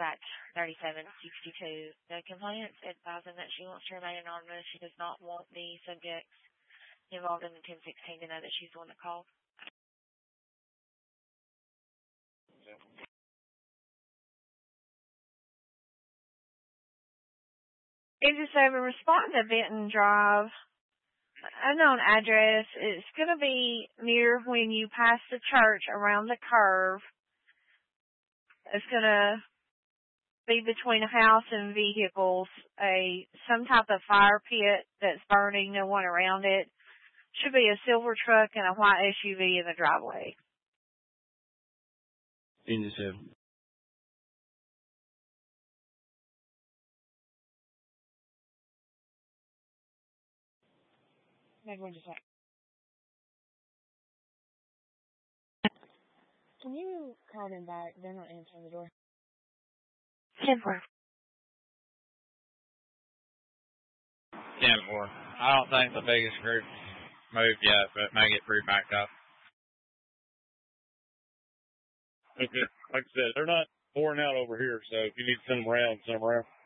dispatch 3762. The complainant is advising that she wants to remain anonymous. She does not want the subjects involved in the 1016 to know that she's the one that called. Agent 7, respond to Benton Drive. Unknown address. It's going to be near when you pass the church around the curve. It's going to be between a house and vehicles. Some type of fire pit that's burning, no one around it. Should be a silver truck and a white SUV in the driveway. Agent 7. Can you call them back? They're not answering the door. 10-4. 10-4. I don't think the biggest group moved yet, but may get pretty backed up. Okay. Like I said, they're not pouring out over here, so if you need to send them around, send them around.